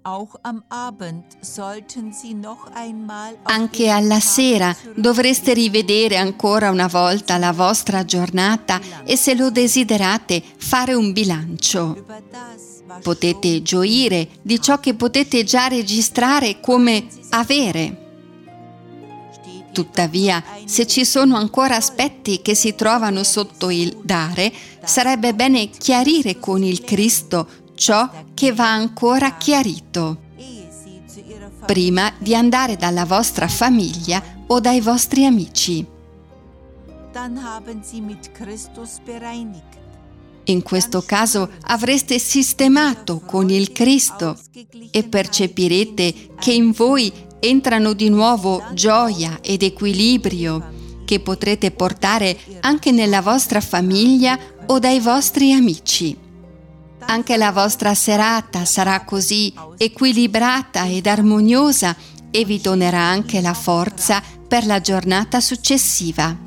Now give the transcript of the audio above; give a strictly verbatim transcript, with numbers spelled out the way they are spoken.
Anche alla sera dovreste rivedere ancora una volta la vostra giornata e, se lo desiderate, fare un bilancio. Potete gioire di ciò che potete già registrare come avere. Tuttavia, se ci sono ancora aspetti che si trovano sotto il dare, sarebbe bene chiarire con il Cristo ciò che va ancora chiarito, prima di andare dalla vostra famiglia o dai vostri amici. In questo caso avreste sistemato con il Cristo e percepirete che in voi entrano di nuovo gioia ed equilibrio che potrete portare anche nella vostra famiglia o dai vostri amici. Anche la vostra serata sarà così equilibrata ed armoniosa e vi donerà anche la forza per la giornata successiva.